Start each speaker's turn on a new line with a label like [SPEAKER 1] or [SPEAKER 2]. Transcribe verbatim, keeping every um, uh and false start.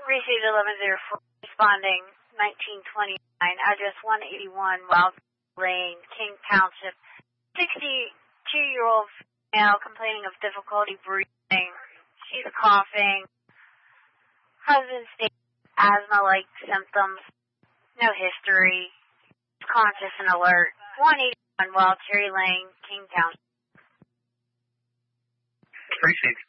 [SPEAKER 1] Received eleven oh four, responding nineteen twenty-nine, address one eighty-one Wild Lane, King Township. sixty-two-year-old female complaining of difficulty breathing. She's coughing. Husband states asthma-like symptoms. No history. Conscious and alert. one eighty-one Wild Cherry Lane, King Township.
[SPEAKER 2] Received.